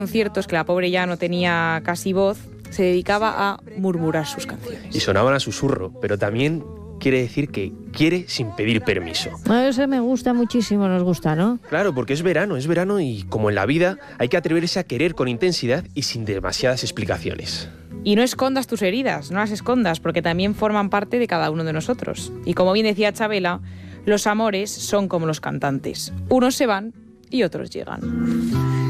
conciertos, que la pobre ya no tenía casi voz, se dedicaba a murmurar sus canciones. Y sonaban a susurro, pero también quiere decir que quiere sin pedir permiso. Eso me gusta muchísimo, nos gusta, ¿no? Claro, porque es verano y como en la vida hay que atreverse a querer con intensidad y sin demasiadas explicaciones. Y no escondas tus heridas, no las escondas, porque también forman parte de cada uno de nosotros. Y como bien decía Chabela, los amores son como los cantantes. Unos se van y otros llegan.